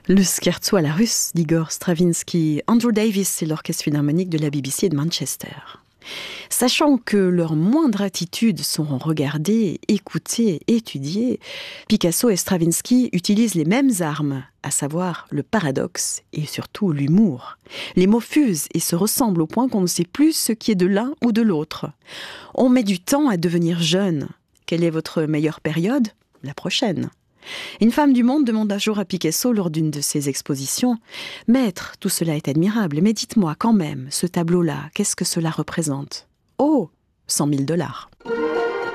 Le scherzo à la russe d'Igor Stravinsky, Andrew Davis et l'Orchestre Philharmonique de la BBC de Manchester. Sachant que leurs moindres attitudes seront regardées, écoutées, étudiées, Picasso et Stravinsky utilisent les mêmes armes, à savoir le paradoxe et surtout l'humour. Les mots fusent et se ressemblent au point qu'on ne sait plus ce qui est de l'un ou de l'autre. On met du temps à devenir jeune. Quelle est votre meilleure période ? La prochaine. Une femme du monde demande un jour à Picasso lors d'une de ses expositions « Maître, tout cela est admirable, mais dites-moi quand même, ce tableau-là, qu'est-ce que cela représente ?»« Oh, 100 000 $.